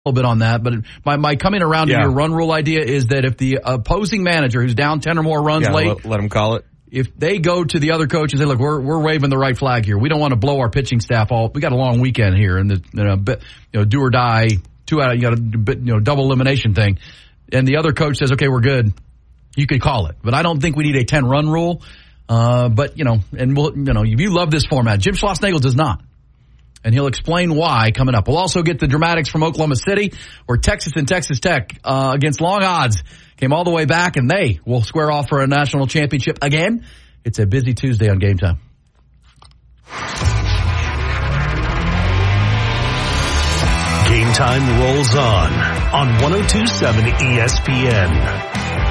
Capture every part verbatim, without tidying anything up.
little bit on that, but my, my coming around yeah. to your run rule idea is that if the opposing manager who's down ten or more runs yeah, late, let, let them call it. If they go to the other coach and say, look, we're we're waving the right flag here. We don't want to blow our pitching staff all. We got a long weekend here and the you know, you know do or die, two out, you got a you know double elimination thing. And the other coach says, okay, we're good. You could call it. But I don't think we need a ten run rule. Uh, but, you know, and we'll, you know, you love this format. Jim Schlossnagle does not. And he'll explain why coming up. We'll also get the dramatics from Oklahoma City, where Texas and Texas Tech, uh, against long odds, came all the way back, and they will square off for a national championship again. It's a busy Tuesday on Game Time. Game Time rolls on on one oh two point seven E S P N.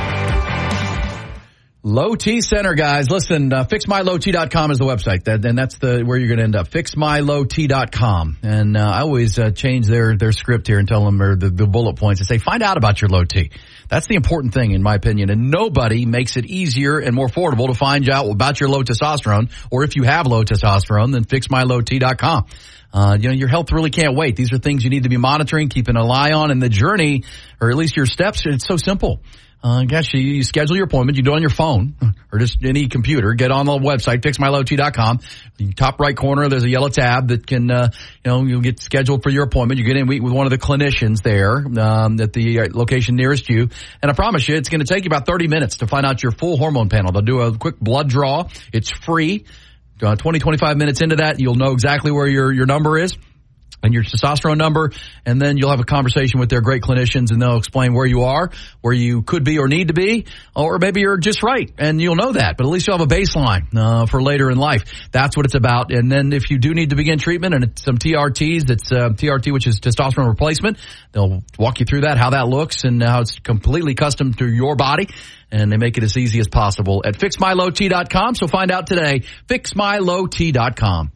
Low T Center, guys. Listen, uh, fix my low t dot com is the website, that, and that's the where you're going to end up. fix my low t dot com. And uh, I always uh, change their their script here and tell them, or the, the bullet points, and say, find out about your low T. That's the important thing, in my opinion. And nobody makes it easier and more affordable to find out about your low testosterone, or if you have low testosterone, then fix my low t dot com. Uh, you know, your health really can't wait. These are things you need to be monitoring, keeping an eye on, and the journey, or at least your steps, it's so simple. Uh, gosh, you, you schedule your appointment, you do it on your phone or just any computer, get on the website, fix my low t dot com. The top right corner, there's a yellow tab that can, uh, you know, you'll get scheduled for your appointment. You get in, meet with one of the clinicians there, um, at the location nearest you. And I promise you, it's going to take you about thirty minutes to find out your full hormone panel. They'll do a quick blood draw. It's free. Uh, twenty, twenty-five minutes into that, you'll know exactly where your, your number is and your testosterone number, and then you'll have a conversation with their great clinicians, and they'll explain where you are, where you could be or need to be, or maybe you're just right, and you'll know that, but at least you'll have a baseline uh, for later in life. That's what it's about. And then if you do need to begin treatment, and it's some T R Ts, it's uh, T R T, which is testosterone replacement, they'll walk you through that, how that looks, and how it's completely custom to your body, and they make it as easy as possible at fix my low t dot com. So find out today, fix my low t dot com.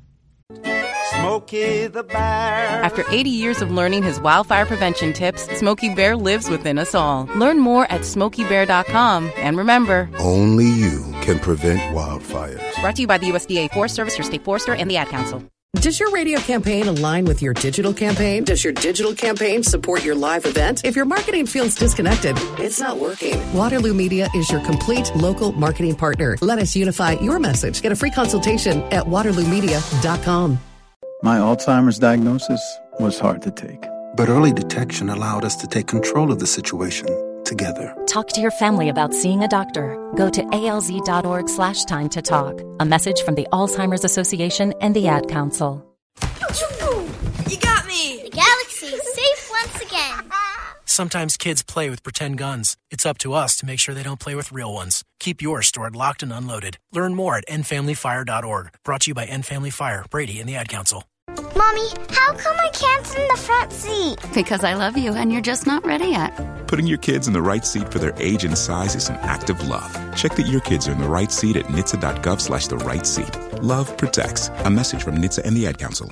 Smokey the Bear. After eighty years of learning his wildfire prevention tips, Smokey Bear lives within us all. Learn more at smokey bear dot com. And remember, only you can prevent wildfires. Brought to you by the U S D A Forest Service, your state forester, and the Ad Council. Does your radio campaign align with your digital campaign? Does your digital campaign support your live event? If your marketing feels disconnected, it's not working. Waterloo Media is your complete local marketing partner. Let us unify your message. Get a free consultation at waterloo media dot com. My Alzheimer's diagnosis was hard to take. But early detection allowed us to take control of the situation together. Talk to your family about seeing a doctor. Go to alz.org slash time to talk. A message from the Alzheimer's Association and the Ad Council. You got me! The galaxy is safe once again. Sometimes kids play with pretend guns. It's up to us to make sure they don't play with real ones. Keep yours stored locked and unloaded. Learn more at end family fire dot org. Brought to you by End Family Fire, Brady, and the Ad Council. Mommy, how come I can't sit in the front seat? Because I love you and you're just not ready yet. Putting your kids in the right seat for their age and size is an act of love. Check that your kids are in the right seat at N H T S A dot gov slash the right seat. Love protects. A message from N H T S A and the Ad Council.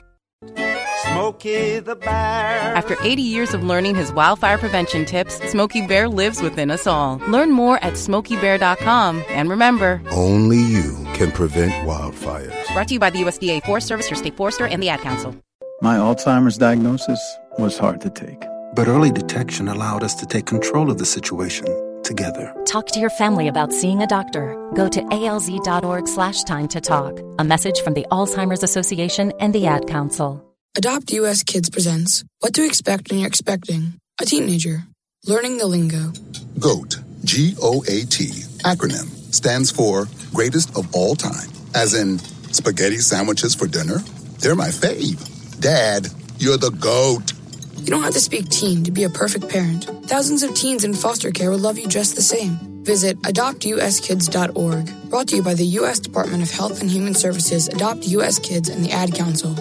Smokey the Bear. After eighty years of learning his wildfire prevention tips, Smokey Bear lives within us all. Learn more at smokey bear dot com. And remember, only you can prevent wildfires. Brought to you by the U S D A Forest Service, your state forester, and the Ad Council. My Alzheimer's diagnosis was hard to take. But early detection allowed us to take control of the situation together. Talk to your family about seeing a doctor. Go to alz.org slash time to talk. A message from the Alzheimer's Association and the Ad Council. Adopt U S Kids presents What to Expect When You're Expecting a Teenager. Learning the lingo. GOAT, G O A T, acronym, stands for Greatest of All Time. As in, spaghetti sandwiches for dinner? They're my fave. Dad, you're the GOAT. You don't have to speak teen to be a perfect parent. Thousands of teens in foster care will love you just the same. Visit adopt u s kids dot org. Brought to you by the U S Department of Health and Human Services, Adopt U S Kids, and the Ad Council.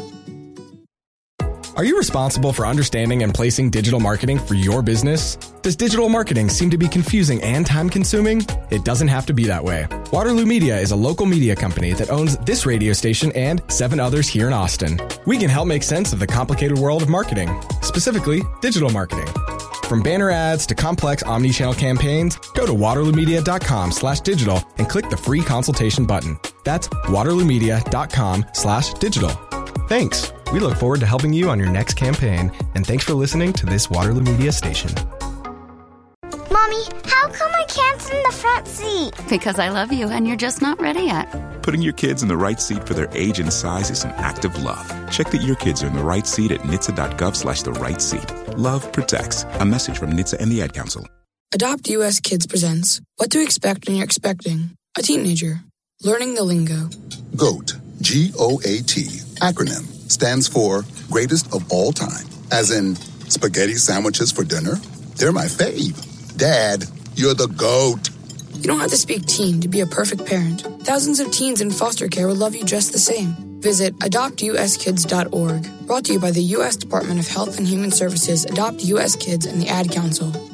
Are you responsible for understanding and placing digital marketing for your business? Does digital marketing seem to be confusing and time-consuming? It doesn't have to be that way. Waterloo Media is a local media company that owns this radio station and seven others here in Austin. We can help make sense of the complicated world of marketing, specifically digital marketing. From banner ads to complex omni-channel campaigns, go to waterloo media dot com slash digital and click the free consultation button. That's waterloo media dot com slash digital. Thanks. We look forward to helping you on your next campaign, and thanks for listening to this Waterloo Media station. Mommy, how come I can't sit in the front seat? Because I love you and you're just not ready yet. Putting your kids in the right seat for their age and size is an act of love. Check that your kids are in the right seat at N H T S A dot gov slash the right seat. Love protects. A message from N H T S A and the Ad Council. Adopt U S Kids presents What to Expect When You're Expecting a Teenager. Learning the Lingo. GOAT, G O A T, acronym, stands for Greatest of All Time. As in, spaghetti sandwiches for dinner? They're my fave. Dad, you're the GOAT. You don't have to speak teen to be a perfect parent. Thousands of teens in foster care will love you just the same. Visit adopt U S kids dot org. Brought to you by the U S Department of Health and Human Services, Adopt U S Kids, and the Ad Council.